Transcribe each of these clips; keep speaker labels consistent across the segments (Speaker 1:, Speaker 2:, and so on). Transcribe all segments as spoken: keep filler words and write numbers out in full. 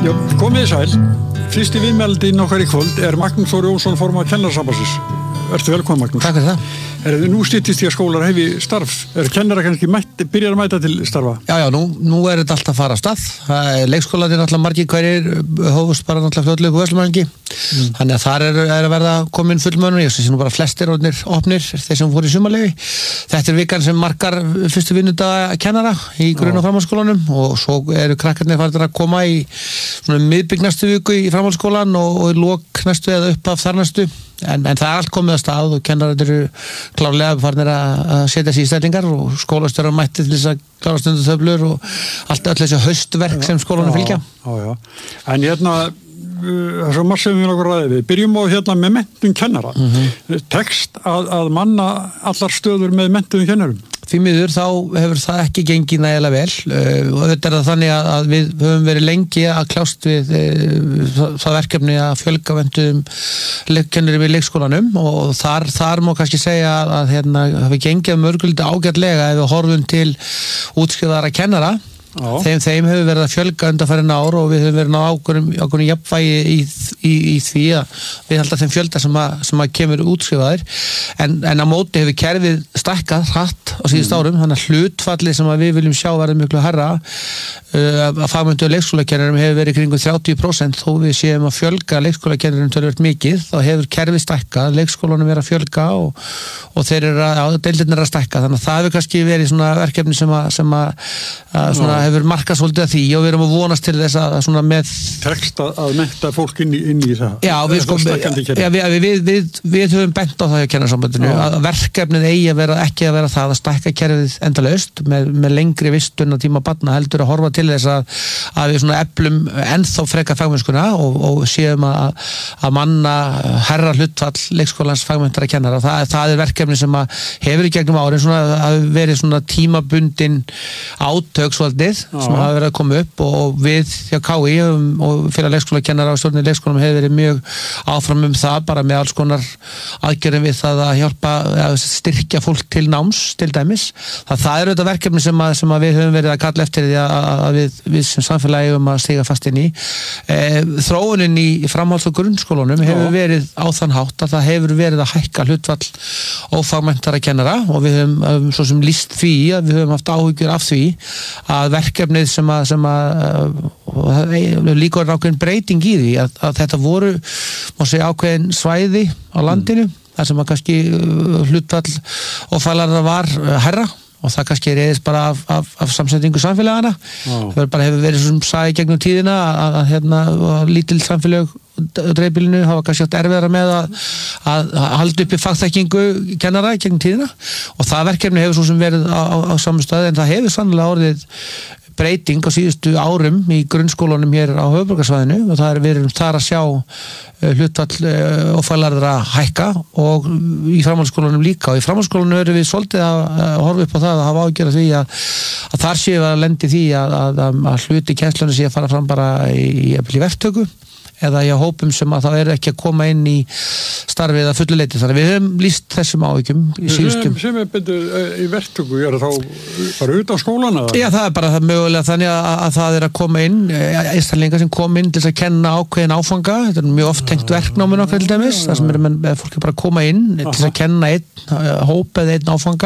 Speaker 1: Já, komið í sæl. Fyrsti viðmældinn okkar í kvöld er Magnús Þór Jónsson, formaður Kennarasambandsins. Vertu velkomin, Magnús.
Speaker 2: Takk fyrir það.
Speaker 1: Er þið nú styttist í að skólar hefi starf? Er kennara kannski mætt, byrjar að mæta til starfa?
Speaker 2: Já, já, nú, nú er þetta alltaf að fara af stað. Leikskólarnir náttúrulega margir hverjir hófust bara náttúrulega fljótlega upp á Vestmannaeyjum. Mm. Þannig að þar er, er að verða komin fullmönnur. Ég sé nú bara flestir orðnir opnir, þeir sem fóru í sumarleyfi. Þetta er vikan sem markar fyrstu vinnudaga kennara í grunn- og framhaldsskólanum og svo eru krakkarnir farin að koma í svona miðbik næstu viku í framhaldsskólan og, og í lok næstu eða upp af þar næstu. En, en það er allt komið að stað og kennarar eru klárlega farnir að setja sig í stellingar og skólastjórar mætti til þess að klára stundatöflur og allt öll þessi haustverk sem skólanum fylgja.
Speaker 1: Já, já. En hérna, það er svo margt sem við nokkur ræðið við. Byrjum á hérna með menntun kennara. Mm-hmm. Tekst að, að manna allar stöður með menntun kennarum.
Speaker 2: Því miður þá hefur það ekki gengið nægilega vel uh, og þetta er það þannig að, að við höfum verið lengi að kljást við uh, það verkefni að fjölga menntun kennurum í leikskólanum og þar, þar má kannski segja að, að hérna hafi gengið mörgulegt ágætlega ef við horfum til útskrifaðra kennara. Þeim, þeim hefur verið að fjölga undanfarin ár og við höfum verið á ákveðnum, ákveðnum jafnvægi í, í, í því að við haldum þeim fjölda sem að, sem að kemur útskrifaðir en, en á móti hefur kerfið stækkað hratt á síðust árum, þannig að hlutfallið sem að við viljum sjá verið miklu herra uh, að fagmenntu leikskólakennarum hefur verið kringum þrjátíu prósent þó við séum að fjölga leikskólakennarum töluvert mikið, þá hefur kerfið stækkað, leikskólanum verið að fjölga og, og þeir eru að, deildirnir eru að stækka, þannig að það hefur kannski verið svona verkefni sem að, sem að, að svona hefur markað svolítið að því og við erum að vonast til þess að svona með
Speaker 1: tekst að mennta fólk inn í, inn í það.
Speaker 2: Já, við, sko, ja, við, við, við, við höfum bent á það hjá Kennarasambandinu að verkefnið eigi að vera ekki að vera það að stækka kerfið endalaust með, með lengri vistun og tíma barna heldur að horfa til þess að, að við svona eflum ennþá freka fagmennskuna og, og séum að, að manna herra hlutfall leikskólans fagmenntara kennara. Það, það er verkefni sem að hefur í gegnum árin svona að verið svona tímabundin átök svolítið sem hafa verið að koma upp og við hjá K I og fyrir leikskólakennara og stjórnir leikskólum hefur verið mjög áfram um það bara með alls konar aðgerðum við það að hjálpa að styrkja fólk til náms til dæmis. Það, það er auðvitað verkefni sem að, sem að við höfum verið að kalla eftir því að, að við, við sem samfélagi um að stiga fast inn í. E, þróunin í framhalds- og grunnskólunum hefur Já. verið á þann hátt að það hefur verið að hækka hlutfall ófagmenntara kennara og við höfum um, svo sem lýst því að við höfum haft áhyggjur af því að verkefnið sem að, sem að líka er ákveðin breyting í því að, að þetta voru má segja ákveðin svæði á landinu mm. þar sem að kannski hlutfall og fælarða var herra og það kannski reyðist bara af, af, af samsetningu samfélagana það bara hefur verið svo sem sagði gegnum tíðina að, að hérna lítil samfélag dreifbýlinu hafa kannski átt erfiðara með að, að, að halda uppi fagþekkingu kennara gegnum tíðina og það verkefni hefur svo sem verið á, á, á samstöðu en það hefur sannlega orðið breyting á síðustu árum í grunnskólanum hér á höfuðborgarsvæðinu og það er við erum þar að sjá hlutfall ófælarðra hækka og í framhaldsskólanum líka og í framhaldsskólanum erum við svolítið að horfa upp á það að hafa ágjörð því að, að þar séu að lendi því að, að, að hluti kennslunni sé að fara fram bara í, í verktöku eða í hópum sem að það er ekki að koma inn í starfið að fullu leyti. Þannig við höfum lýst þessum áhyggjum í síðustum.
Speaker 1: Sem er betur í verktöku, er það bara utan skólana?
Speaker 2: Já, það er bara það mögulega þannig að, að það er að koma inn einstaklingar sem kom inn til þess að kenna ákveðin áfanga. Þetta er mjög oft tengt verknáminn okkar til dæmis, þar sem er með fólk er bara að koma inn til þess að kenna einn hóp eða einn áfanga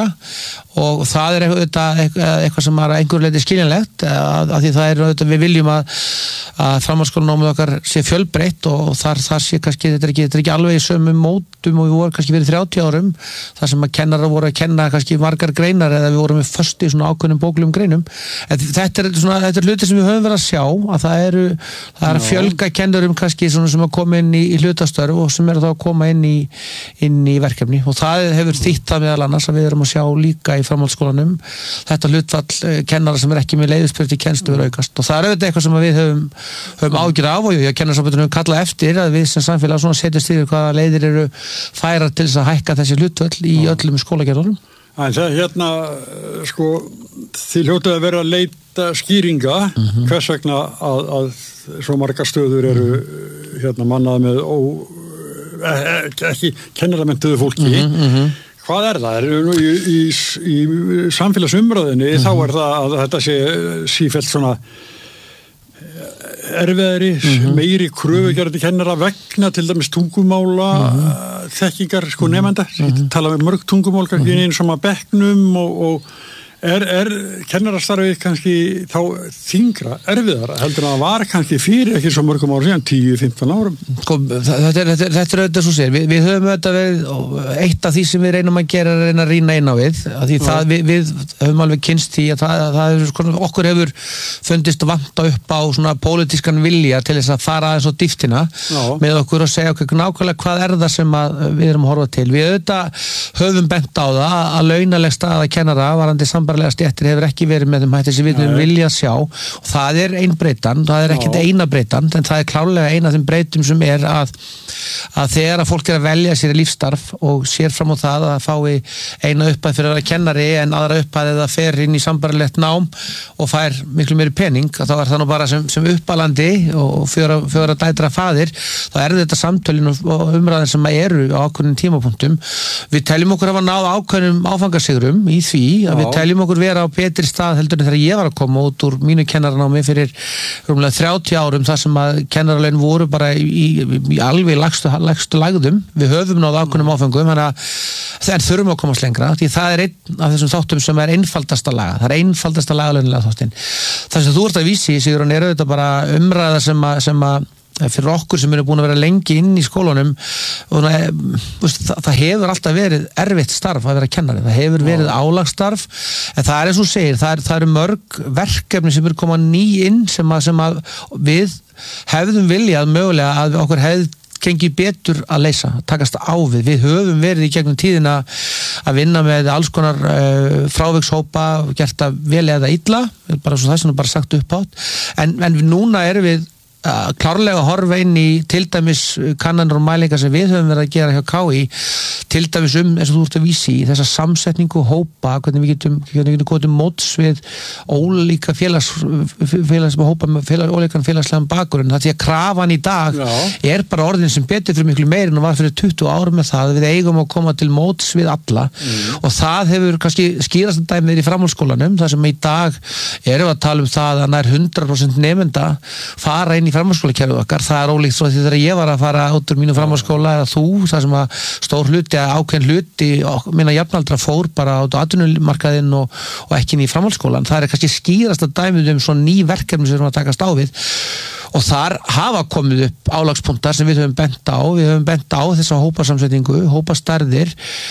Speaker 2: og það er eitthvað, eitthvað sem er að einhverju leyti skiljanlegt að, að því það er eitthvað við viljum að, að framhaldsskólanámið okkar sé fjölbreytt og þar, þar sé kannski þetta er ekki, þetta er ekki alveg í sömu mótum og við vorum kannski fyrir þrjátíu árum þar sem að kennarar voru að kenna kannski margar greinar eða við vorum með föst í svona ákveðnum bóklegum greinum en þetta er svona, þetta er hluti sem við höfum verið að sjá að það eru, það er að fjölga kennurum kannski svona sem að koma inn í, í hlutastörf og sem eru þá að koma inn í inn í verkefni og það hefur þýtt það meðal annars að við erum að sjá líka í framhaldsskólanum þetta hlutfall kennara sem er ekki með leiðuspyrti kennslu verið aukast og það er auðvitað eitthvað sem við höfum, höfum ágjur af og ég Kennarasambandinu höfum kallað eftir að við sem samfélag svona setjast yfir hvaða leiðir eru færar til þess að hækka þessi hlutvöll í öllum skólagerðunum.
Speaker 1: En það hérna sko þið hljótið að vera að leita skýringa mm-hmm. hvers vegna að, að svo margar stöður eru hérna mannað með ó, ekki kennaramentuðu fólki mm-hmm. Hvað er það? Er nú í, í, í samfélagsumræðinni mm-hmm. þá er það að þetta sé sífellt svona erfiðari, mm-hmm. meiri kröfugerði kennara vegna til dæmis tungumála mm-hmm. þekkingar sko nefnda, mm-hmm. tala með mörg tungumál kannski mm-hmm. eins og maður bekknum og, og er, er kennarastarfið kannski þá þyngra, erfiðara heldur að það var kannski fyrir ekki svo mörgum ára síðan, tíu til fimmtán árum
Speaker 2: sko, þetta er þetta er, þetta er auðvitað svo sér, við, við höfum auðvitað við eitt af því sem við reynum að gera er að reyna að rýna inn á við, að því það, við, við höfum alveg kynst því að það, það er, sko, okkur hefur fundist vanta upp á svona pólitískan vilja til þess að fara aðeins á dýftina Já. Með okkur og segja okkur nákvæmlega hvað er það sem við erum að horfa til, við auðvitað höfum bent á það að launaleg staða kennara varandi sambærilega stéttir hefur ekki verið með þeim hætti sem við viljum vilja sjá og það er ein breytan, það er ekkert eina breytan en það er klárlega eina af þeim breytum sem er að, að þegar að fólk er að velja sér í lífsstarf og sér fram á það að fái eina upphæð fyrir að vera kennari en aðra upphæð eða fer inn í sambærilegt nám og fær miklu meiri pening þá er það nú bara sem, sem uppalandi og fjóra, fjóra dætra faðir þá er þetta samtölin og umræðin sem eru á ákveðnum tímapunktum við teljum okkur að hafa náð ákveðnum áfangasigrum í því að við teljum okkur vera á betri stað heldur en þegar ég var að koma út úr mínu kennaranámi fyrir rúmlega þrjátíu árum þar sem að kennaralaun voru bara í, í, í alveg lagstu, lagstu lagðum við höfum náð ákveðnum áfangum þannig að það þurfum að komast lengra því það er einn af þessum þáttum sem er einfaldasta laga það er einfaldasta lagalaunulega þáttin það sem þú ert að vísi Sigurjón er auðvitað bara umræða sem að, sem að fyrir okkur sem eru búin að vera lengi inn í skólunum og það, það hefur alltaf verið erfitt starf að vera kennari, það hefur verið álagsstarf en það er eins og segir, það, er, það eru mörg verkefni sem eru komað ný inn sem að, sem að við hefðum viljað mögulega að okkur hefði gengi betur að leysa, takast á við við höfum verið í gegnum tíðina að vinna með alls konar uh, frávikshópa, gert það vel eða illa, bara svo það sem bara sagt upp átt en, en núna erum við uh, klárlega að horfa inn í til dæmis kannanir og mælingar sem við höfum verið að gera hjá K I til dæmis um, eins og þú ert að vísi í þessa samsetningu hópa, hvernig við getum hvernig við getum góðum móts við ólíka félags, félags hópa með félags, ólíkan félagslegan bakgrunn það því að krafan í dag Já. Er bara orðin sem betur fyrir miklu meir en það var fyrir tuttugu árum með það, við eigum að koma til móts við alla mm. og það hefur kannski skýrast að dæmið í framhaldsskólanum þar sem í dag erum við að tala um það að nær hundrað prósent nemenda fara inn í framhaldsskólakerfið okkar, það er ólíkt svo því þegar ég var að fara út úr mínu framhaldsskóla eða þú, það sem að stór hluti ákveðin hluti minna jafnaldra fór bara á atvinnumarkaðinn og, og ekki inn í framhaldsskólan það er kannski skýrast að dæmið um svona ný verkefni sem við erum að takast á við og þar hafa komið upp álagspunktar sem við höfum bent á við höfum bent á þessa hópasamsetningu hópastærðir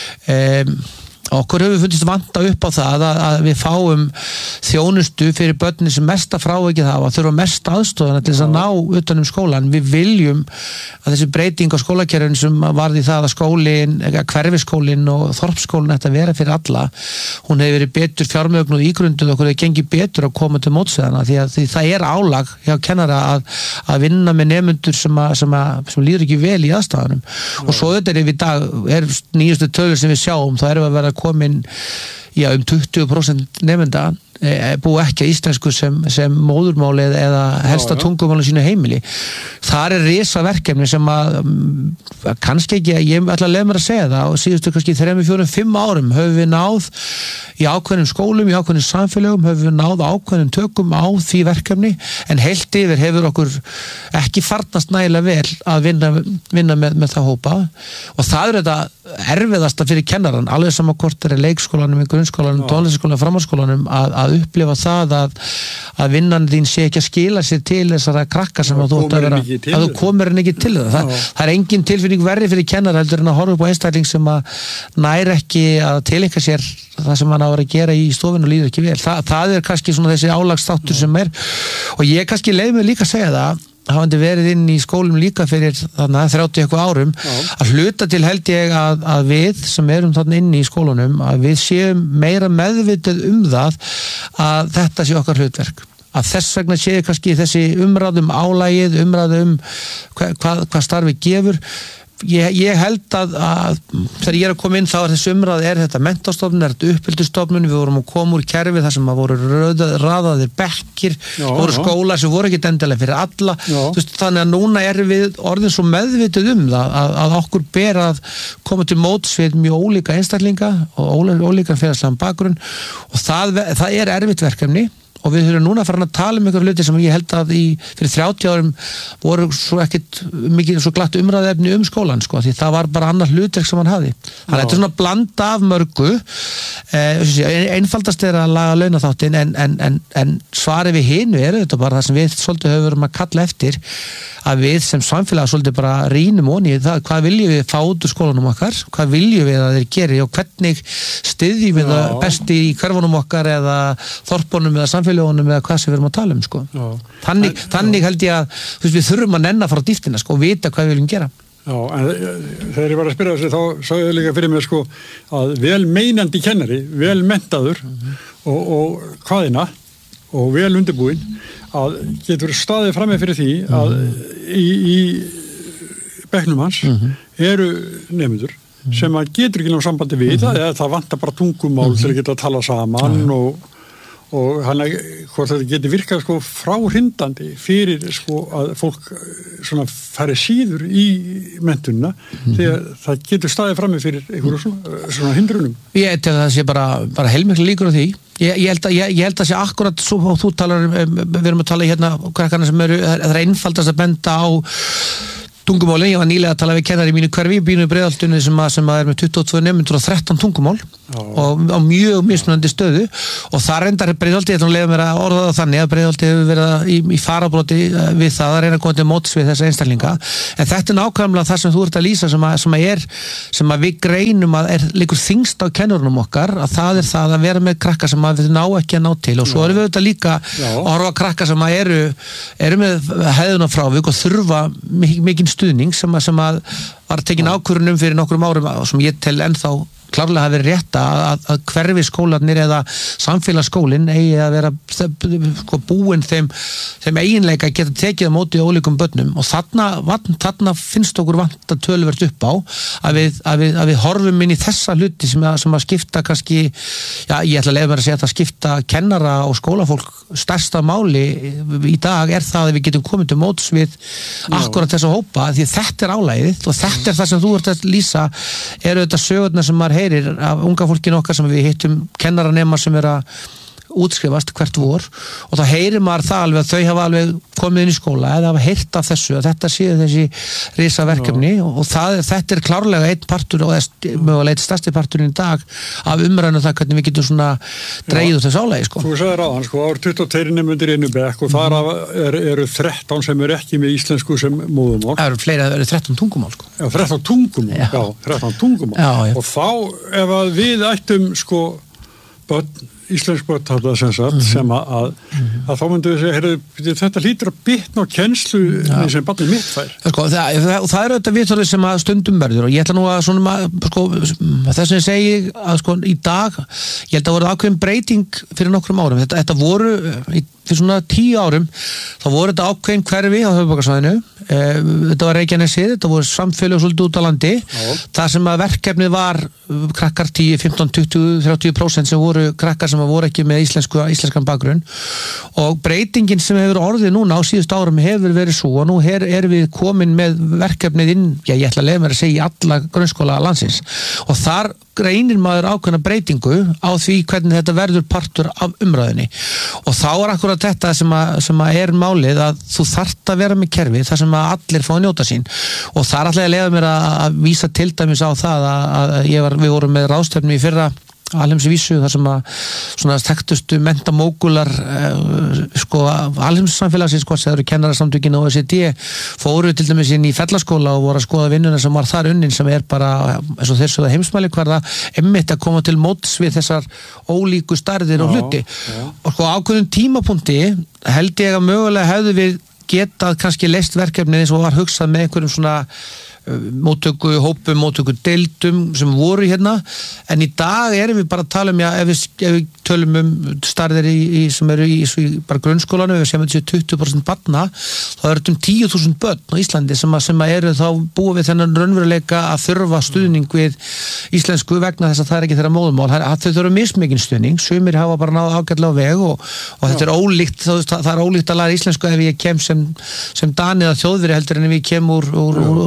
Speaker 2: um, okkur hefur fundist vanta upp á það að, að við fáum þjónustu fyrir börnin sem mesta frávikið hafa þurfa mest aðstofana til þess að ná utan um skólan, við viljum að þessi breyting á skólakerfinu sem varði það að skólin, hverfiskólin og þorpsskólin ætti að vera fyrir alla hún hefur verið betur fjármögn og ígrunduð okkur hefur gengið betur að koma til mótsveðana því að því það er álag hjá kennara að, að vinna með nemendur sem, að, sem, að, sem líður ekki vel í aðstafanum og svo þetta er við dag er nýjustu tölur sem við sjáum þá erum við að vera komin já, um tuttugu prósent nemenda e, búi ekki að íslensku sem, sem móðurmáli eða helsta tungumáli sínu heimili. Það er risa verkefni sem að kannski ekki, ég ætla að leið mér að segja það og síðustu kannski þremur, fjórum, fimm árum höfum við náð í ákveðnum skólum, í ákveðnum samfélögum höfum við náð ákveðnum tökum á því verkefni en heilt yfir hefur okkur ekki farnast nægilega vel að vinna, vinna með, með það hópa og það er þetta erfiðasta fyrir kennaran, alveg sama hvort er leikskólanum, í grunnskólanum, tónlistarskólanum, framhaldsskólanum að, að upplifa það að, að vinnan þín sé ekki að skila sér til þessara krakka sem að þú ætti að vera að þú komir henni ekki til það. Það, það er engin tilfinning verri fyrir kennar heldur en að horfa upp á einstakling sem að nær ekki að tileinka sér það sem hann á að vera að gera í stofinu og líður ekki vel. Þa, það er kannski svona þessi álagsþáttur sem er og ég kannski leið mig líka að segja það hafandi verið inn í skólum líka fyrir þarna þrjátíu eitthvað árum Já. Að hluta til held ég að, að við sem erum þarna inni í skólunum að við séum meira meðvitað um það að þetta sé okkar hlutverk að þess vegna séu kannski þessi umræðum álægið, umræðum hva, hvað, hvað starfi gefur Ég, ég held að, að þegar ég er að koma inn þá er þessi umræð er þetta menntastofnun, er þetta uppbyldustofnun við vorum að koma úr kerfi þar sem að voru röða, raðaðir bekkir já, voru já. Skólar sem voru ekki endilega fyrir alla veist, þannig að núna er við orðin svo meðvituð um það að, að okkur ber að koma til móts við mjög ólíka einstaklinga og ólíkan félagslegan bakgrunn og það, það er erfitt verkefni og við höfum núna farin að tala um einhverju hluti sem ég held að í, fyrir þrjátíu árum voru svo ekkit mikið svo glatt umræðefni um skólan sko, því það var bara annar hlutverk sem hann hafði. Þannig að þetta er svona blanda af mörgu, eh, einfaldast er að laga launaþáttinn en, en, en, en svarið við hinu er þetta bara það sem við svolítið höfum verið að kalla eftir, að við sem samfélag svolítið bara rýnum onni í það, hvað viljum við fá út úr skólanum okkar, hvað viljum við að þeir geri og hvernig styðjum við það best í hverfunum okkar eða þorpunum eða samfélagunum eða hvað sem við erum að tala um sko. Þannig, en, þannig held ég að veist, við þurfum að nenna frá dýftina sko, og vita hvað við viljum gera.
Speaker 1: Já, en þegar ég var að spyrja þessi þá sagði ég líka fyrir mig sko að vel meinandi kennari, vel menntaður mm-hmm. og, og hvaðina og vel undirbúinn að getur staðið frammi fyrir því að mm-hmm. í, í bekknum hans mm-hmm. eru nemendur mm-hmm. sem að getur ekki náttúrulega sambandi við mm-hmm. eða það vantar bara tungumál mm-hmm. til að geta að tala saman mm-hmm. og og hann að hvort þetta geti virkað sko fráhrindandi fyrir sko að fólk svona fari síður í menntunina mm-hmm. þegar það getur staðið frammi fyrir einhverju svona, svona hindrunum.
Speaker 2: Ég held að það sé bara, bara heilmiklu líkur á því. Ég, ég, held að, ég, ég held að sé akkurat svo og þú talar, við erum að tala hérna krakkarna sem eru, það er einfaldast að benda á tungumálin, ég var nýlega að tala við kennari mínu hverfi, býnu í Breiðholtinu sem, sem er með tuttugu og tvö nemendur og þrettán tungumál Já. og á mjög mismunandi stöðu og það reyndar Breiðholti, ég ætlum að leiða mér að orða það þannig að Breiðholti hefur verið í, í farabróti við það að reyna að koma til móts við þessa einstaklinga, en þetta er nákvæmlega það sem þú ert að lýsa sem að, sem að er sem að við greinum að er líkur þingst á kennurunum okkar, að það er það að vera með krakka sem að við ná ekki að ná til og svo erum við auðvitað líka Já. Að horfa krakka sem að eru, eru með hefðuna frávik og þurfa mikinn stuðning sem að, sem að var tekin ákvörðunum fyrir nokkrum árum sem ég tel ennþá klárlega hafi verið rétt að, að hverfi skólanir eða samfélagsskólinn eigi að vera sko, búin þeim, þeim eiginleika geta tekið á móti ólíkum börnum og þarna, þarna finnst okkur vant að töluvert upp á að við, að við, að við horfum inn í þessa hluti sem að, sem að skipta kannski, já ég ætla að leiða mér að segja að það skipta kennara og skólafólk stærsta máli í dag er það að við getum komið til móts við akkurat þessa hópa því þetta er álægið og þetta er það sem þú ert að lýsa eru þetta sögurnar sem maður heyrir af unga fólkinu okkar sem við hittum kennaranema sem er að útskrifast hvert vor og þá heyrir maður það alveg að þau hafa alveg komið inn í skóla eða hafa heyrt af þessu að þetta séu þessi risaverkefni no. og það, þetta er klárlega einn partur og mögulega einn stærsti parturinn í dag af umræðinu það hvernig við getum svona dreigð úr þessu álagi sko.
Speaker 1: Þú sagði ráðan sko, árið tuttugu og tveir nemendur í einu bekk og mm. þar er, eru þrettán sem eru ekki með íslensku sem móðumál.
Speaker 2: Það eru fleiri, það eru þrettán tungumál sko.
Speaker 1: Já, þrettán tungumál, já, já þrettán tungumál
Speaker 2: já, já.
Speaker 1: Og þá ef að við ættum sko börn íslensk börn þarna sem sagt mm-hmm. sem að, að, mm-hmm. að þá myndum við segja heyrðu, þetta lítur að bitna á kennslu ja. Sem barnið mitt fær
Speaker 2: sko, það, það, það er auðvitað viðhorfið sem að stundum verður og ég ætla nú að svona sko, þess að ég segi að sko í dag ég held að voru ákveðin breyting fyrir nokkrum árum þetta, þetta voru í, fyrir svona tíu árum þá voru þetta ákveðin hverfi á höfuðborgarsvæðinu e, þetta var Reykjanesið, þetta voru samfélög svolítið út á landi Já. Það sem að verkefnið var krakkar tíu, fimmtán, tuttugu, þrjátíu prósent sem voru krakkar sem voru ekki með íslensku, íslenskan bakgrunn og breytingin sem hefur orðið núna á síðust árum hefur verið svo og nú er, er við komin með verkefnið inn, já ég ætla að leiða mér að segja í alla grunnskóla landsins og þar greinir maður ákveðna breytingu á því hvernig þetta verður partur af umræðinni og þá er akkurat þetta sem að, sem að er málið að þú þarft að vera með kerfi þar sem að allir fá að njóta sín og þar ætla ég að leiða mér að, að vísa til dæmis á það að, að ég var, við vorum með ráðstefnu í fyrra alheimsvísu þar sem að svona þekktustu mentamógular eh, sko alheimssamfélagsins sko sem eru kennarasamtökin og O E C D fóru til dæmis inn í fellaskóla og voru að skoða vinnuna sem var þar unnin sem er bara eins og þessu heimsmæli hverða einmitt að koma til móts við þessar ólíku stærðir og hluti já. Og sko ákveðum tímapunkti held ég að mögulega hefðu við getað kannski leist verkefnið eins og var hugsað með einhverjum svona móttöku hópum, móttöku deildum sem voru hérna, en í dag erum við bara að tala um, já, ef við, ef við tölum um starðir í, í, sem eru í, í bara grunnskólanum, ef við séum þessi tuttugu prósent barna, þá er þetta um tíu þúsund börn á Íslandi sem, að, sem að eru þá búið við þennan raunveruleika að þurfa stuðning við íslensku vegna þess að það er ekki þeirra móðumál, þau þurfa mismikinn stuðning, sumir hafa bara náð ágætlega á veg og, og þetta er ólíkt, það, það er ólíkt að læra íslensku ef ég kem sem, sem Dani eða Þjóðveri heldur en ef ég kem úr, úr, úr, úr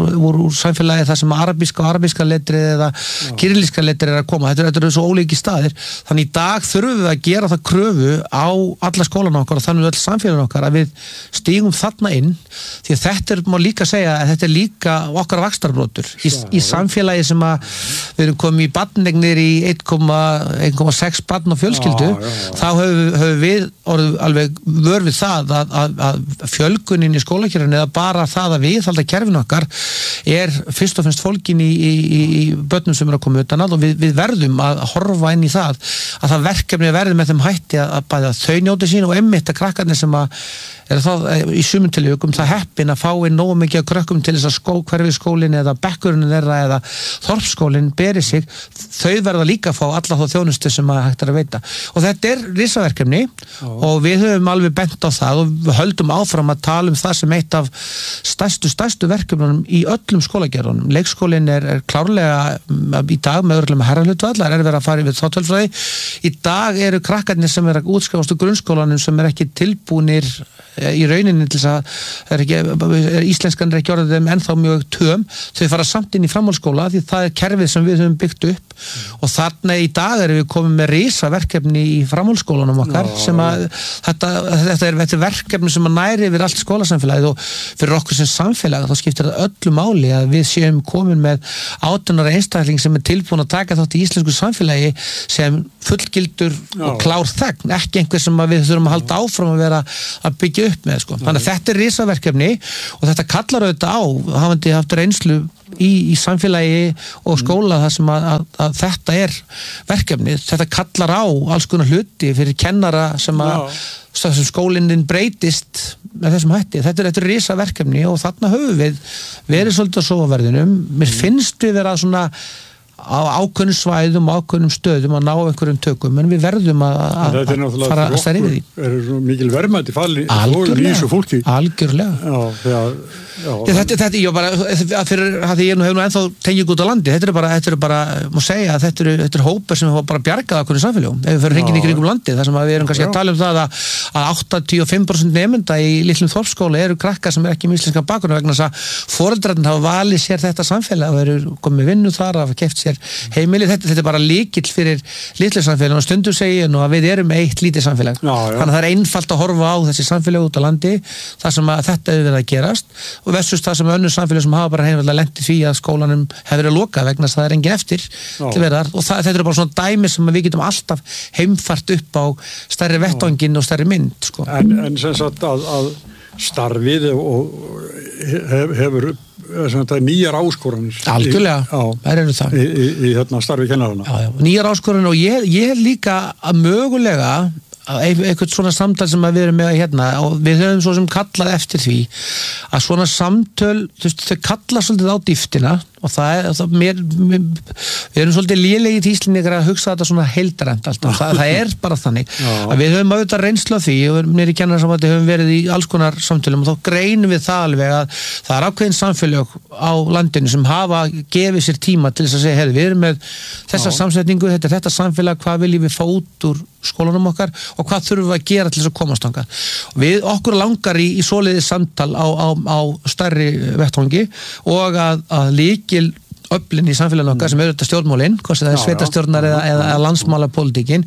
Speaker 2: úr samfélagi þar sem arabíska og arabíska letrið eða kyrillíska letrið er að koma, þetta, þetta eru svo ólíki staðir, þannig í dag þurfum við að gera það kröfu á alla skólana okkar og þannig öll samfélagin okkar að við stígum þarna inn, því að þetta er, má líka segja að þetta er líka okkar vaxtarbrotur í, í samfélagi sem að við erum komið í barnegnir í eitt komma sex barn og fjölskyldu, já, já, já. Þá höfum höf við orðið alveg vör við það að, að, að fjölgunin í skólakerfinu eða bara það að við halda kerfinu okkar er fyrst og fremst fólkin í, í, í börnum sem eru að koma utan að og við, við verðum að horfa inn í það að það verkefni verður með þeim hætti að, að bæða þau njóti sín og einmitt að krakkarnir sem að er það í sumum tilvikum það heppin að fá inn nógu mikið af krökkum til þess að skó, hverfi skólinn eða bekkurinn þeirra eða þorpsskólinn beri sig, þau verða líka að fá alla þá þjónustu sem að hægt er að veita og þetta er risaverkefni og við höfum alveg bent á það og við höldum áfram að tala um það sem eitt af stærstu, stærstu verkefnunum í öllum skólagerðunum. Leikskólinn er, er klárlega í dag með örugglega með herrahlutvallar, er verið að fara yfir þáttölfræði. Í dag eru krakkarnir sem er að útskrifast úr grunnskólanum sem er ekki tilbúnir í rauninni til þess að er ekki, er íslenskan er ekki orðið þeim ennþá mjög töm, þau fara samt inn í framhaldsskóla því það er kerfið sem við höfum byggt upp mm. og þarna í dag erum við komið með risaverkefni í framhaldsskólanum okkar no. sem að þetta, þetta, er, þetta er verkefni sem að næri yfir allt skólasamfélagið og fyrir okkur sem samfélag þá skiptir það öllu máli að við séum komin með átján ára einstakling sem er tilbúin að taka þátt í íslensku samfélagi sem fullgildur no. og klár þegn, ekki einhver sem við þurfum að halda áfram að vera að byggja upp með sko. Þannig að þetta er risaverkefni og þetta kallar auðvitað á hafandi haft reynslu í, í samfélagi og skóla þar sem að, að, að þetta er verkefni, þetta kallar á alls konar hluti fyrir kennara sem að sem skólinn breytist með þessum hætti, þetta er, þetta er risaverkefni og þarna höfum við verið svolítið á sofaverðinum, mér finnst við vera svona á ákveðnum svæðum og ákveðnum stöðum að ná einhverjum tökum, en við verðum að, að fara að stærri við því.
Speaker 1: Það er svo mikil verðmæti falli í þessu fólki.
Speaker 2: Algjörlega.
Speaker 1: Já, þegar, já.
Speaker 2: Já, þetta, þetta, ég bara, fyrir að ég nú hef nú ennþá tengjum út á landi, þetta er bara, þetta er bara, má segja að þetta eru, þetta eru hópar sem hafa bara bjargað ákveðnum samfélögum, ef við fyrir hengið í kringum landi, þar sem við erum kannski að tala um það að, að áttatíu og fimm prósent nemenda í litlum þorpsskóla eru krakkar sem er ekki með íslenskan bakgrunn vegna þess að foreldrarnir hafa valið sér þetta samfélag og eru komið vinnu þar, hafa keypt sér heimili, þetta, þetta er bara lykill fyrir litlu samfélag og stundum segi ég nú að við erum eitt lítið samfélag, já, já. Þannig að það er einfalt að horfa á þessi samfélag út á landi þar sem að þetta hefur verið að gerast og versus það sem önnur samfélag sem hafa bara heimlega lent í því að skólanum hefur verið að loka vegna þess að það er engin eftir til verðar og það, þetta er bara svona dæmi sem við getum alltaf heimfært upp á stærri vettvanginn og stærri mynd sko.
Speaker 1: En, en sem sagt að, að starfið og hef, hefur nýjar áskoranir
Speaker 2: algjörlega, það eru það
Speaker 1: í, í, í hérna starfi kennarana
Speaker 2: já, já. Nýjar áskoranir og ég, ég er líka að mögulega eitthvað svona samtal sem við erum með hérna og við höfum svo sem kallað eftir því að svona samtöl þú veist, þau kalla svolítið á dýftina og það er, það, mér, mér, við erum svolítið lélegið í Íslendingar að hugsa þetta svona heildarænt alltaf, það, það er bara þannig Já. Að við höfum auðvitað reynslu af því og mér í kennarasambandi höfum verið í alls konar samtölum og þá greinum við það alveg að það er ákveðin samfélög á landinu sem hafa gefið sér tíma til þess að segja, hey, við erum með þessa Já. Samsetningu, þetta er þetta samfélag, hvað viljum við fá út úr skólanum okkar og hvað þurfum við að gera til þess að komast þangað. Við okkur langar í, í svoleiðis samtal á, á, á stærri vettvangi og að, að líkil öflin í samfélaginu okkar sem eru þetta stjórnmálin, hvort það er sveitastjórnar eða, eða landsmálapólitíkin,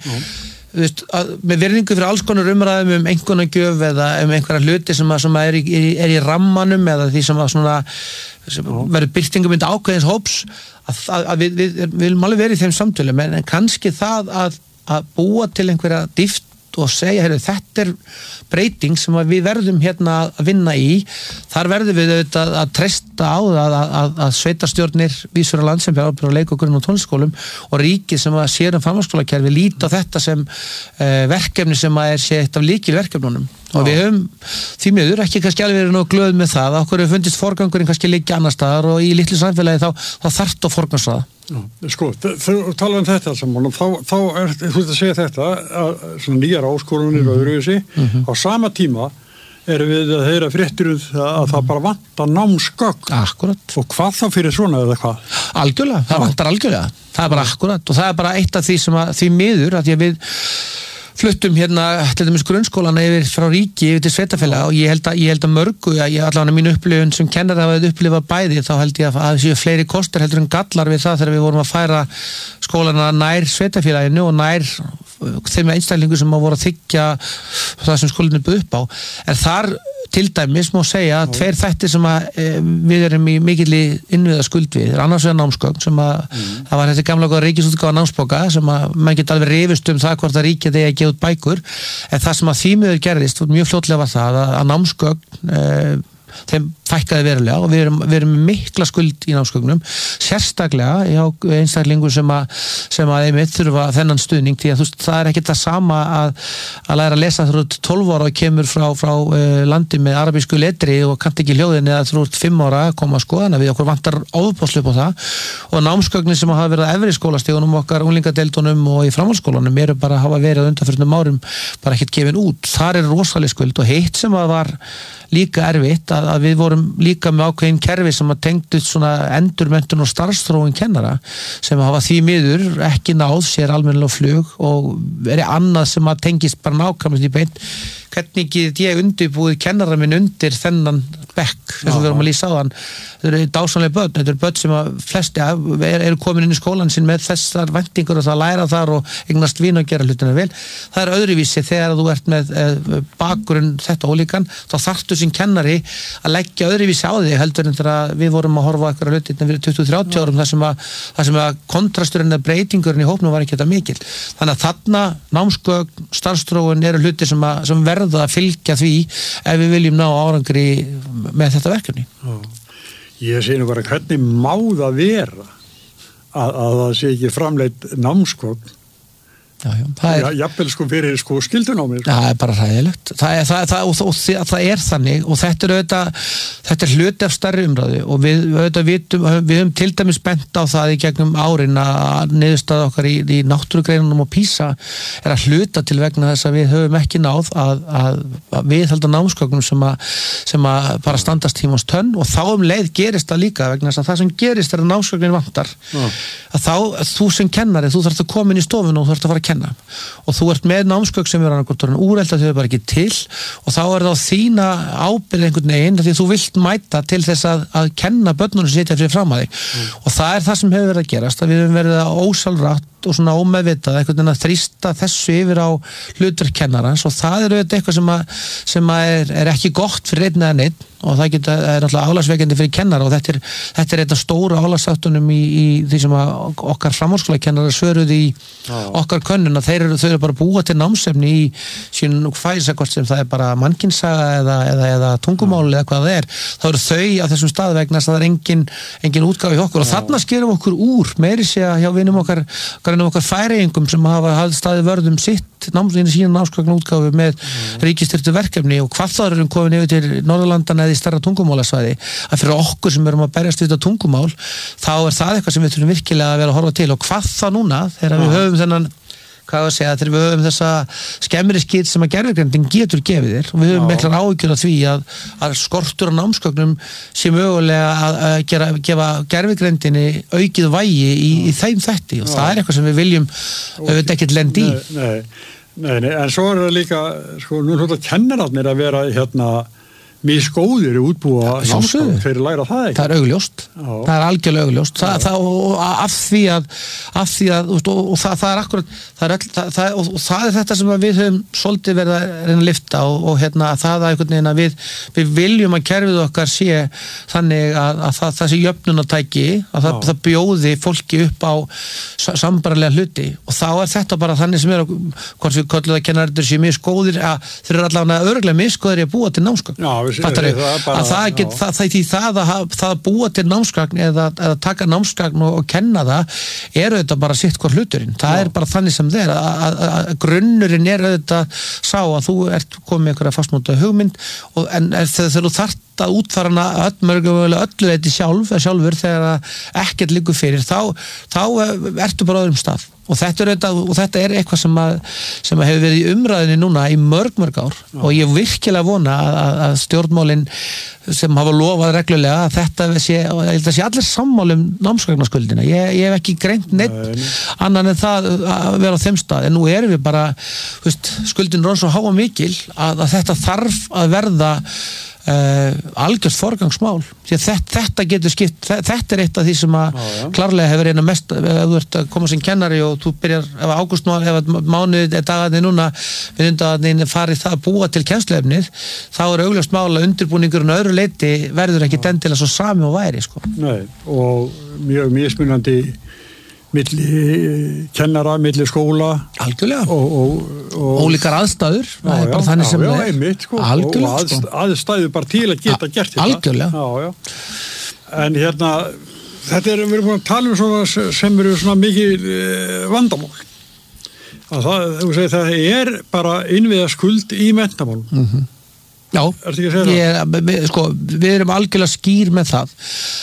Speaker 2: með virðingu fyrir alls konar umræðum um einhvernagjöf eða um einhverja hluti sem, að, sem að er, í, er í rammanum eða því sem, að svona, sem verður byltingum undir ákveðins hóps að, að, að við, við, við viljum alveg verið í þeim samtölum en, en kannski það að, að búa til einhverja dýft og segja, heyrðu, þetta er breyting sem við verðum hérna að vinna í þar verðum við auðvitað að treysta á það að, að, að sveitarstjórnir vísur á land sem bjáður á leik- og grunn- og tónlistarskólum og ríkið sem að sér um framhaldsskólakerfi líta á þetta sem uh, verkefni sem að er sér eitt af lykilverkefnunum og við höfum því miður ekki kannski alveg verið nóg glöð með það okkur hefur fundist forgangurinn kannski liggja annar staðar og í litlu samfélagi þá, þá þarft að forgangsraða.
Speaker 1: Sko, þú tala um þetta saman og þá, þá er þú ert að segja þetta að svona nýjar áskorunir og öðruvísi mm-hmm. á sama tíma erum við að heyra fréttir um það að mm-hmm. það bara vantar námsgögn.
Speaker 2: Akkurat.
Speaker 1: Og hvað þá fyrir svona eða hvað?
Speaker 2: Algjörlega, það vantar algjörlega. Það er bara akkurat og það er bara eitt af því sem að því miður að því að við fluttum hérna til dæmis grunnskólana yfir frá ríki yfir til sveitafélaga og ég held að, ég held að mörgu að ég allavega mín upplifun sem kennar að upplifa bæði þá held ég að það séu fleiri kostur heldur en gallar við það þegar við vorum að færa skólana nær sveitafélaginu og nær þeim einstaklingu sem að voru að þykja það sem skólinn er buð upp á en þar til dæmis má segja að tveir þættir sem að e, við erum í mikilli innviða skuld við, annars vegar námsgögn sem að mm. það var þetta gamla góða ríkisútgáfa námsbóka sem að mann geti alveg rifist um það hvort að ríkið eigi að gefa út bækur en það sem að því miður gerðist mjög fljótlega var það að, að námsgögn e, þeim fækkaði verulega og við erum, við erum mikla skuld í námsgögnum sérstaklega hjá einstaklingur sem að, sem að einmitt þurfa þennan stuðning því að þú veist, það er ekkert það sama að, að læra að lesa þú ert tólf ára og kemur frá, frá uh, landi með arabísku letri og kannt ekki hljóðin eða þú ert fimm ára að koma að skoða hana við okkur vantar áðupáslu upp á það og námsgögnin sem hafa verið að efri skólastígunum okkar unglingadeildunum og í framhaldsskólanum eru bara að hafa verið undanförnum árum bara ekkert gefin út. Þar er rosaleg skuld og heitt sem að var líka erfitt að, að við vorum líka með ákveðin kerfi sem að tengdu svona endurmenntun og starfsþróun kennara sem hafa því miður ekki náð sér almennilega flug og verið annað sem að tengist bara nákvæmlega í beint hvernig get ég undirbúið kennara minn undir þennan bekk þess að við erum að lýsa á þann þetta eru dásamlega börn, þetta eru börn sem að flesti er, eru komin inn í skólan sinn með þessar væntingur og það læra þar og eignast vín og gera hlutina vel það er öðruvísi þegar þú ert með eh, bakgrunn þetta ólíkan þá þarftu sem kennari að leggja öðruvísi á þig heldur en þegar við vorum að horfa eitthvað hluti fyrir tuttugu til þrjátíu árum þar sem að, þar sem að kontrasturinn eða breytingurinn í hópnum var ekki þetta mikil þannig að þarna námsgögn, starfsþróun eru hluti sem, að, sem verða að fylgja því ef við viljum ná árangri með þetta verkefni.
Speaker 1: Já. Ég sé nú bara hvernig má það vera að, að það sé ekki framleitt námsgögn
Speaker 2: Já, já, það er,
Speaker 1: jafnvel sko fyrir sko skildunámi sko.
Speaker 2: Það er bara hræðilegt það er, það, það, og, og, og, það er þannig og þetta er auðvitað þetta er hluti af stærri umræðu og við auðvitað vitum, við höfum til dæmis bent á það í gegnum árin að niðurstaða okkar í, í náttúrugreinunum og PISA er að hluta til vegna þess að við höfum ekki náð að, að, að við heldur námsgögnum sem að, sem að bara standast tímans tönn og þá um leið gerist það líka vegna þess að það sem gerist er að námsgögnin vantar Já. Að þá, þú sem kennari, þú þarft að koma inn í stofun og þú þarft að fara að kenna og þú ert með námsgögn sem er annarkvort úrelt að þau er bara ekki til og þá er það þína ábyrgð einhvern veginn því þú vilt mæta til þess að, að kenna börnunum sem sitja fyrir fram að þig mm. og það er það sem hefur verið að gerast að við höfum verið að ósjálfrátt og svona ómeðvitað einhvern veginn að þrýsta þessu yfir á hlutverk kennarans og það er auðvitað eitthvað sem, að, sem að er, er ekki gott fyrir einn eða neitt og það geta, er náttúrulega álagsveikandi fyrir kennara og þetta er, þetta er eitthvað stóra álagsáttunum í, í því sem að okkar framhaldsskólakennarar svöruð í ah. okkar könnun að þeir eru, þau eru bara búa til námsefni í sín fæsakort sem það er bara mannkynssaga eða, eða, eða tungumál eða hvað það er, þá eru þau á þessum stað vegna að það er engin, engin útgáfi í okkur ah. og þarna skerum okkur úr meiri sé að hjá vinum okkar, okkar, okkar færeingum sem hafa hafði staðið vörðum sitt námsefni sína námsgögn útgáfi með mm. ríkisstyrktu verkefni og hvað það eru komin yfir til Norðurlandana í starra tungumálasvæði að fyrir okkur sem erum að berjast við þetta tungumál þá er það eitthvað sem við þurfum virkilega að vera að horfa til og hvað það núna þegar við höfum þennan hvað að segja, þegar við höfum þessa skemmri skýt sem að gervigreindin getur gefið þér og við höfum miklar áhyggjur af því að, að skortur á námsgögnum sé mögulega að, að gera, gefa gervigreindinni aukið vægi í, í þeim þætti og Já. Það er eitthvað sem við viljum auðvitað ekkert lenda í
Speaker 1: nei, nei, nei, nei, en svo er það líka sko, nú hljóta kennararnir að vera hérna misgóðir útbúa námsgögn fyrir að læra það ekki.
Speaker 2: Það er augljóst. Já. Það er algjörlega augljóst. Það, það, og af því að, af því að og, og það, það er akkurat, það er, það, það, og, og það er þetta sem við höfum svolítið verið að reyna að lyfta og, og hérna það að einhvern veginn að við, við viljum að kerfið okkar sé þannig að, að það, það sé jöfnunartæki, að það, það bjóði fólki upp á sambarlega hluti og þá er þetta bara þannig sem er hvort við köllum að kennararnir séu misgóðir að þeir eru allavega örugglega misgóðir í að búa til námsgögn.
Speaker 1: Já,
Speaker 2: Fattar
Speaker 1: það
Speaker 2: að
Speaker 1: bara,
Speaker 2: það, get, það, það, það, að, það að búa til námsgagn eða að taka námsgagn og, og kenna það er auðvitað bara sitt hvort hluturinn það Já. Er bara þannig sem þeir að, að, að grunnurinn er auðvitað sá að þú ert komið með einhverja fastmóta hugmynd og, en þegar þú þarft að útfara hana öll, öllu leiti sjálf, sjálfur þegar ekkert liggur fyrir þá, þá ertu bara öðrum stað og þetta er, þetta, og þetta er eitthvað sem, að, sem að hefur verið í umræðinni núna í mörg, mörg ár Já. Og ég virkilega vona að, að stjórnmálin sem hafa lofað reglulega að þetta sé, þetta sé allir sammála um námsgagnaskuldina. Ég, ég hef ekki greint neitt Nei. Annan en það að vera á þeim stað, en nú erum við bara, veist, skuldin er svo háa mikil að, að þetta þarf að verða Uh, algjört forgangsmál því að þetta, þetta getur skipt þetta er eitt af því sem að já, já. Klárlega hefur eina mest, ef þú ert að koma sem kennari og þú byrjar, ef ágúst nú ef mánuð er dagarnir núna við undagarnir farið það að búa til kennsluefnið þá er augljóst mál að undirbúningurinn öðru leiti verður ekki dendilega svo sami og væri sko.
Speaker 1: Nei, og mjög mismunandi milli kennara, milli skóla
Speaker 2: algjörlega
Speaker 1: og, og, og
Speaker 2: ólíkar aðstæður
Speaker 1: já, já, já, já, já, einmitt, sko. og aðst,
Speaker 2: sko.
Speaker 1: aðstæður bara til að geta A gert þetta
Speaker 2: algjörlega
Speaker 1: já, já. En hérna þetta er, við erum búin að tala um svona sem eru svona mikið eh, vandamál að það, þú segir, það er bara innviða skuld í menntamál
Speaker 2: mm-hmm. Já, ég, sko, við erum algjörlega skýr með það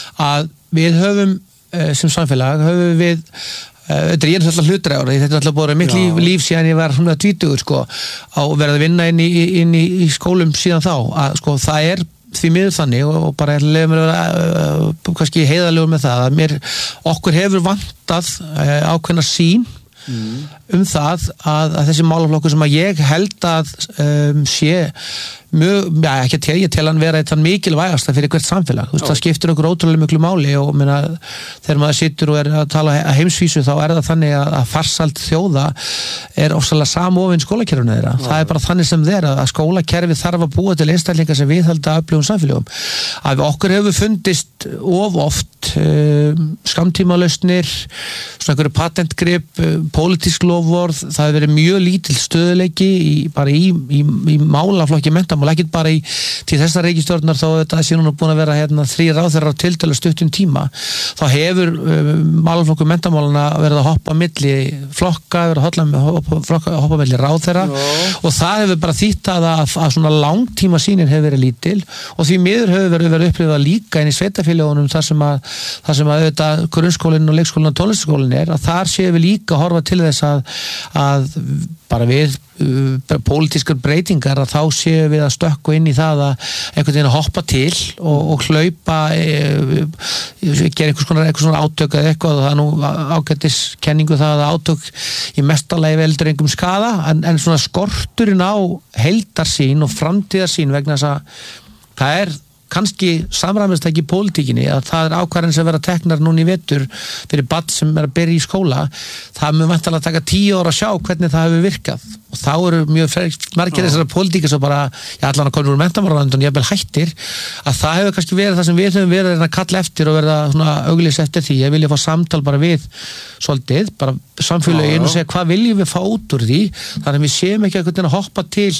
Speaker 2: að við höfum sem samfélag höfum við þetta er ég alltaf hlutur ára þetta er alltaf búin mitt líf, líf síðan ég var svona tvítugur sko og verið að vinna inn í, inn í, í skólum síðan þá að sko það er því miður þannig og, og bara leiðum mér að vera uh, kannski heiðalegur með það að mér, okkur hefur vantað uh, ákveðna sín mm. um það að, að þessi málaflokkur sem að ég held að um, sé mjög, já ekki að tel, ég tel hann vera eitthvað mikilvægasta fyrir hvert samfélag, veist, það skiptir okkur ótrúlega miklu máli og minna, þegar maður situr og er að tala að heimsvísu þá er það þannig að, að farsæld þjóða er ofsalega samofinn skólakerfinu þeirra, já. Það er bara þannig sem þeirra að skólakerfi þarf að búa til einstaklingar sem viðhalda öflugum samfélögum að okkur hefur fundist of oft um, skamtímalausnir svona einhverju patentgrip um, pólitísk lofvorð, það hefur verið mjög lítill stöðuleiki í, bara í, í, í málaflokki mennta og ekki bara í til þessar ríkisstjórnar þá þetta sé núna búin að vera hérna þrý ráðherrar á tiltölu stuttum tíma þá hefur um, málaflokku menntamálana verið að hoppa milli flokka, verið að hoppa, hoppa, hoppa milli ráðherra no. og það hefur bara þýtt að, að, að svona langtíma sýnin hefur verið lítil og því miður hefur verið, verið upplifað líka inn í sveitafélagunum þar sem að, þar sem að auðvitað grunnskólinn og leikskólinn og tónlistaskólinn er að þar séum við líka að horfa til þess að, að bara við uh, pólitískar breytingar að þá séum við að stökku inn í það að einhvern veginn að hoppa til og, og hlaupa e, gera einhvers konar, einhvers konar átök eða eitthvað og það er nú ágætis kenningu það að átök í mestalagi veldur engum skada en, en svona skorturinn á heildarsýn og framtíðarsýn vegna þess að það er kannski samræmist ekki í pólitíkinni að það er ákvarðin sem vera teknar núna í vetur fyrir barn sem er að byrja í skóla það mun væntanlega taka tíu ára að sjá hvernig það hefur virkað og þá eru mjög margir þessara pólitíkir sem bara, já allan að koma úr menntamálaráðuneytinu og jafnvel hættir að það hefur kannski verið það sem við höfum verið að kalla eftir og verða svona auglýs eftir því ég vilja fá samtal bara við svolítið, bara samfélögin og segja hvað viljum við fá út úr því þannig að við séum ekki að hoppa til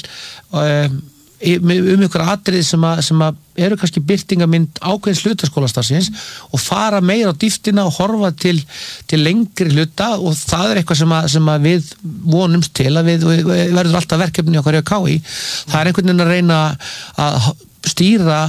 Speaker 2: um, um ykkur atriði sem að, sem að eru kannski birtingamind ákveðins hlutaskólastarfsins og fara meira á dýftina og horfa til, til lengri hluta og það er eitthvað sem að, sem að við vonumst til að við, við verður alltaf verkefni okkar í að ká í það er einhvern veginn að reyna að stýra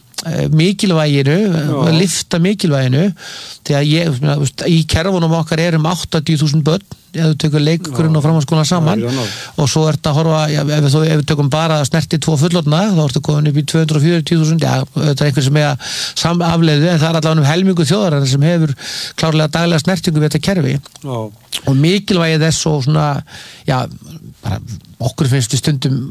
Speaker 2: mikilvæginu, Já. Lyfta mikilvæginu því að ég, í kerfunum okkar er um áttatíu þúsund börn ef þú tökur leikgrunn og framhaldsskóla saman Já, og svo ert að horfa, ja, ef, þú, ef við tökum bara snerti tvo fullorðna þá ertu komin upp í tvö hundruð fjörutíu þúsund já, þetta er einhver sem er að samafleiðu en það er allavega um helmingu þjóðar sem hefur klárlega daglega snertingu við þetta kerfi Já. Og mikilvægið þess og svona, já, bara okkur finnst við stundum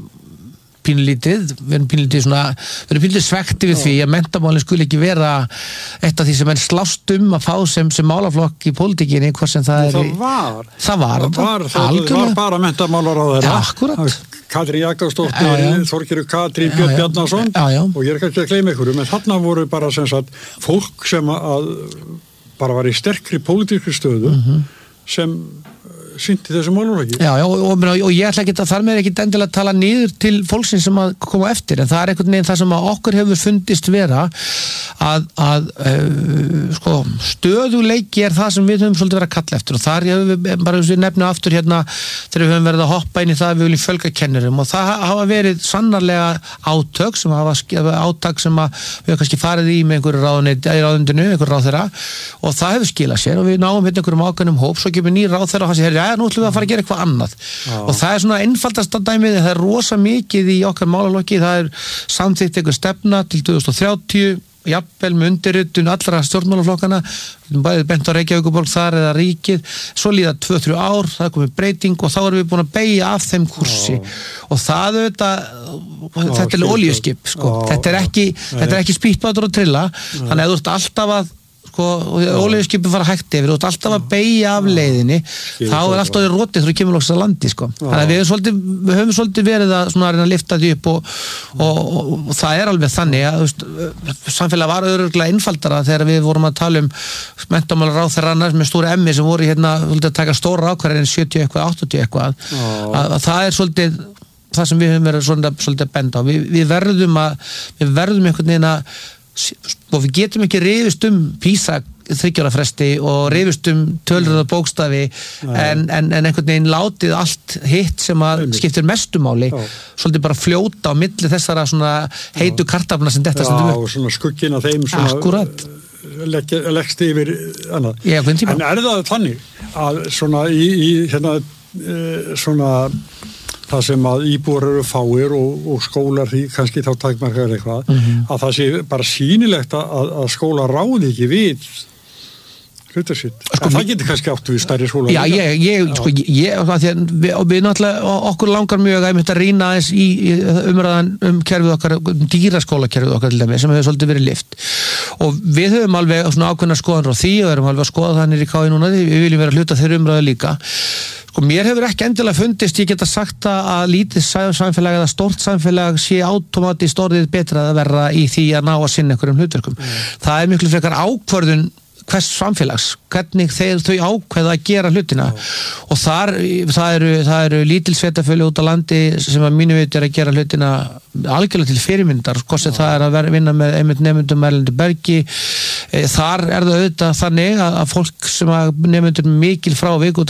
Speaker 2: pínlítið, við erum pínlítið svona við erum pínlítið svekti við Já. Því að menntamálin skuli ekki vera eitt af því sem enn slást um að fá sem, sem málaflokk í pólitíkinni, hvort sem það er
Speaker 1: það var,
Speaker 2: það var,
Speaker 1: það var, það var bara menntamálaráðherra
Speaker 2: Akkurat
Speaker 1: Katrín Jakobsdóttir, Þorgerður Katrín Björn Bjarnason og ég er ekki að gleyma ykkur en þarna voru bara sem sagt fólk sem að bara var í sterkri pólitískri stöðu mm-hmm. sem sýnt í þessum málaflokki.
Speaker 2: Já, já, og, og, og ég ætla ekki að þar með ekki endilega að tala niður til fólksins sem að koma eftir, en það er einhvern veginn það sem að okkur hefur fundist vera að, að uh, sko, stöðuleiki er það sem við höfum svolítið verið að kalla eftir, og þar hefur við bara við nefnum aftur hérna þegar við höfum verið að hoppa inn í það að við viljum fjölga kennurum, og það hafa verið sannarlega átök sem hafa átak sem að við hafa kannski farið í með einhverju ráðundinu, einhverju ráðherra, og það hefur skilað sér og við náum hérna einhverjum ákveðnum hóp, svo kemur ný ráðherra og hann segir, já, nú ætlum við að fara að gera eitthvað annað. Já. Og það er svona einfaldasta dæmið, það er rosa mikið í okkar málalokki, það er samþykkt einhver stefna til tvö þúsund og þrjátíu, jafnvel með undirritun allra stjórnmálaflokkana, bæðið bent á Reykjavíkurborg þar eða ríkið, svo líða tvö til þrjú ár, það er komið breyting og þá erum við búin að beygja af þeim kursi. Já. Og það auðvitað, þetta er olíuskip, sko. Já. Þetta er ekki, þetta er ekki spýtbátur og trilla, Nei. Þannig að þú ert alltaf að sko, olíuskipin fara hægt yfir, þú ert alltaf að beygja af leiðinni, þá er alltaf því rótið þegar þú kemur loksins að landi, sko. Þannig að við höfum svolítið, við höfum svolítið verið að svona að reyna að lyfta því upp og, og, og, og það er alveg þannig að, þú veist, samfélag var örugglega einfaldara þegar við vorum að tala um menntamálaráðherrarnar með stóra emmi sem voru hérna, svolítið að taka stóra ákvarðanir sjötíu eitthvað, áttatíu eitthvað, að, að það er svolítið það sem við höfum verið svolítið, svolítið að benda á. Við, við verðum að, við verðum einhvern veginn að og við getum ekki rifist um PISA þryggjárafresti og rifist um tölur og bókstafi en, en, en einhvern veginn látið allt hitt sem að skiptir mestumáli svolítið bara fljóta á milli þessara svona heitu kartafna sem þetta stendur upp.
Speaker 1: Já, og svona skugginn af þeim svona legg, leggst yfir annað.
Speaker 2: Já,
Speaker 1: en er það þannig að svona í, í hérna svona það sem að íbúar eru fáir og, og skólar því kannski þá takmarkar eitthvað, mm-hmm. að það sé bara sýnilegt að, að skólar ráði ekki við hluta sitt. Sko, það getur kannski áttu við stærri skólar.
Speaker 2: Já, ég, ég, sko, ég, það því að við, við náttúrulega, okkur langar mjög að að rýna aðeins í umræðan um kerfið okkar, um dýraskólakerfið okkar til dæmis, sem hefur svolítið verið lyft. Og við höfum alveg svona ákveðna skoðanir á því og erum alveg að skoða þannig í K I núna, við viljum vera hluta þeirra umræðu líka. Sko, mér hefur ekki endilega fundist, ég geta sagt að lítið samfélag eða stórt samfélag sé automatist orðið betra að verða í því að ná að sinna einhverjum hlutverkum. Mm. Það er miklu frekar ákvörðun hvers samfélags, hvernig þeir þau ákveða að gera hlutina mm. og þar, það eru, það eru lítil sveitafjölu út á landi sem að mínu veit er að gera hlutina algjörlega til fyrirmyndar, hvort sem mm. það er að vera, vinna með einmitt nemyndum Erlendi Bergi, þar er það auðvitað þannig að, að fólk sem að nemyndur mikil frá vik út